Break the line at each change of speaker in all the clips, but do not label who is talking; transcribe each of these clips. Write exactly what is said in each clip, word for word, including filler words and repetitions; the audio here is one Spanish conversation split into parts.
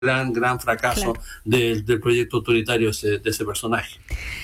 gran, gran fracaso
claro.
del, del proyecto autoritario de ese, de ese personaje.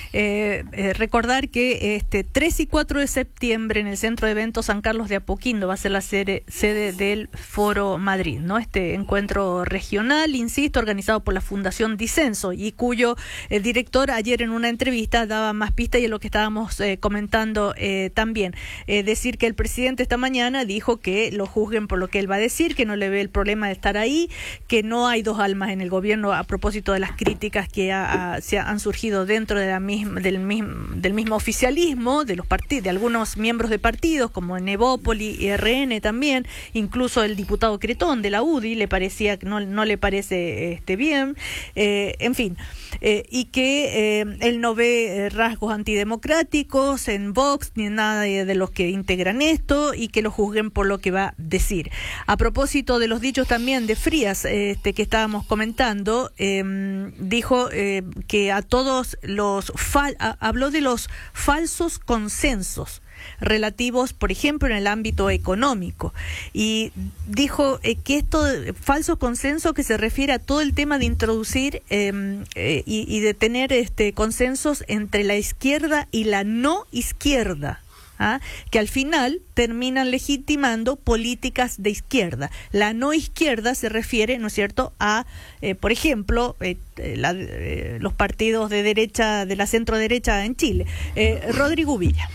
Eh, eh, recordar que este tres y cuatro de septiembre en el Centro de Eventos San Carlos de Apoquindo va a ser la sede, sede del Foro Madrid, ¿no? Este encuentro regional, insisto, organizado por la Fundación Disenso y cuyo el director ayer en una entrevista daba más pistas y es lo que estábamos eh, comentando eh, también. Eh, decir que el presidente esta mañana dijo que lo juzguen por lo que él va a decir, que no le ve el problema de estar ahí, que no hay dos almas en el gobierno a propósito de las críticas que ha, a, se han surgido dentro de la misma Del mismo, del mismo oficialismo, de los partidos, de algunos miembros de partidos como Nevópoli y R N también, incluso el diputado Cretón de la U D I le parecía que no, no le parece este bien, eh, en fin, eh, y que eh, él no ve rasgos antidemocráticos en Vox ni nada de, de los que integran esto y que lo juzguen por lo que va a decir. A propósito de los dichos también de Frías, este que estábamos comentando, eh, dijo eh, que a todos los Fal, a, habló de los falsos consensos relativos, por ejemplo, en el ámbito económico, y dijo eh, que esto falso consenso que se refiere a todo el tema de introducir eh, eh, y, y de tener este consensos entre la izquierda y la no izquierda. ¿Ah? Que al final terminan legitimando políticas de izquierda. La no izquierda se refiere, ¿no es cierto?, a, eh, por ejemplo, eh, la, eh, los partidos de derecha, de la centro derecha en Chile. Eh, Rodrigo Villa.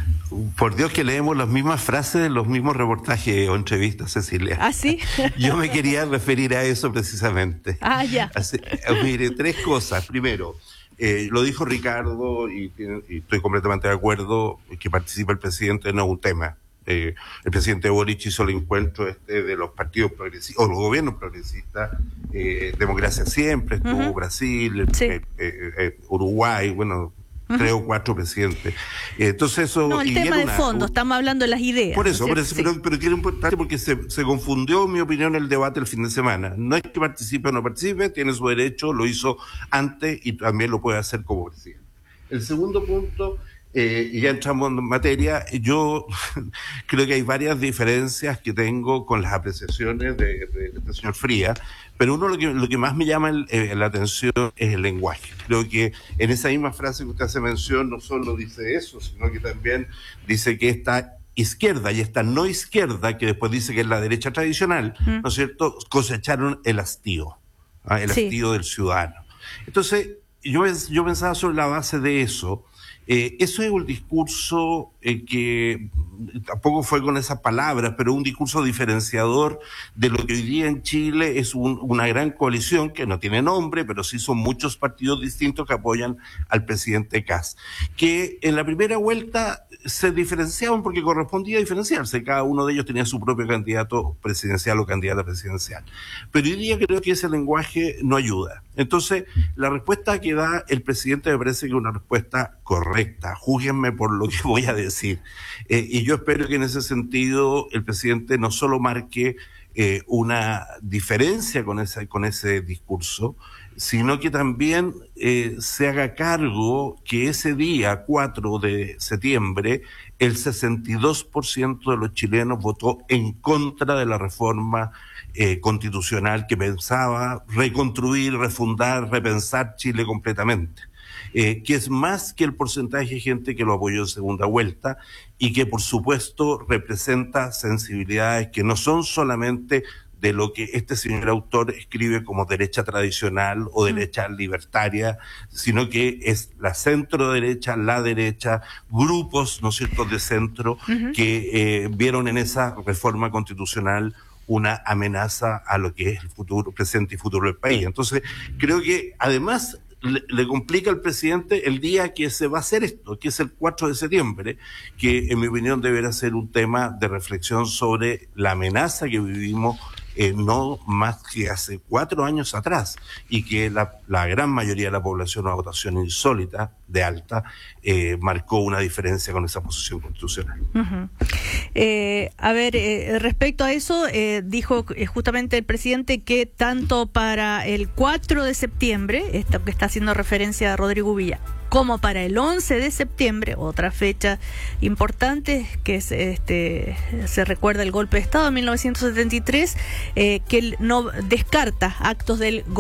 Por Dios que leemos las mismas frases, los mismos reportajes o entrevistas, Cecilia.
¿Ah, sí?
Yo me quería referir a eso precisamente.
Ah, ya.
Así, mire, tres cosas. Primero, Eh, lo dijo Ricardo y, y estoy completamente de acuerdo que participa el presidente, no es un tema. Eh, el presidente Boric hizo el encuentro este de los partidos progresistas, o los gobiernos progresistas, eh, Democracia Siempre, estuvo uh-huh. Brasil,
sí.
eh, eh, eh, Uruguay, bueno, uh-huh. tres o cuatro presidentes. Eh, entonces eso...
No, el tema de una, fondo, un, estamos hablando de las ideas.
Por eso,
¿no?
por eso
sí.
pero, pero quiero importante porque se, se confundió, en mi opinión, el debate el fin de semana. No es que participe o no participe, tiene su derecho, lo hizo antes y también lo puede hacer como presidente. El segundo punto... Eh, y ya entramos en materia, yo creo que hay varias diferencias que tengo con las apreciaciones de, de, de este señor Frías, pero uno lo que, lo que más me llama el, eh, la atención es el lenguaje. Creo que en esa misma frase que usted hace mención no solo dice eso, sino que también dice que esta izquierda y esta no izquierda, que después dice que es la derecha tradicional, ¿no es cierto?, cosecharon el hastío, ¿ah? el
sí.
hastío del ciudadano. Entonces, yo, yo pensaba sobre la base de eso. Eh, eso es un discurso eh, que tampoco fue con esas palabras, pero un discurso diferenciador de lo que hoy día en Chile es un, una gran coalición que no tiene nombre, pero sí son muchos partidos distintos que apoyan al presidente Kast, que en la primera vuelta se diferenciaban porque correspondía diferenciarse, cada uno de ellos tenía su propio candidato presidencial o candidata presidencial, pero hoy día creo que ese lenguaje no ayuda. Entonces, la respuesta que da el presidente me parece que es una respuesta correcta. Júzguenme por lo que voy a decir. Eh, y yo espero que en ese sentido el presidente no solo marque eh, una diferencia con ese, con ese discurso, sino que también eh, se haga cargo que ese día, cuatro de septiembre, el sesenta y dos por ciento de los chilenos votó en contra de la reforma eh, constitucional que pensaba reconstruir, refundar, repensar Chile completamente. Eh, que es más que el porcentaje de gente que lo apoyó en segunda vuelta y que por supuesto representa sensibilidades que no son solamente de lo que este señor autor escribe como derecha tradicional o derecha libertaria, sino que es la centro derecha, la derecha, grupos, ¿no es cierto?, de centro uh-huh. que eh, vieron en esa reforma constitucional una amenaza a lo que es el futuro, presente y futuro del país. Entonces, creo que además le, le complica al presidente el día que se va a hacer esto, que es el cuatro de septiembre, que en mi opinión deberá ser un tema de reflexión sobre la amenaza que vivimos Eh, no más que hace cuatro años atrás, y que la, la gran mayoría de la población, una votación insólita, de alta, eh, marcó una diferencia con esa posición constitucional.
Uh-huh. Eh, a ver, eh, respecto a eso, eh, dijo eh, justamente el presidente que tanto para el cuatro de septiembre, esto que está haciendo referencia a Rodrigo Villa, como para el once de septiembre, otra fecha importante, que es este se recuerda el golpe de Estado de mil novecientos setenta y tres, eh, que él no descarta actos del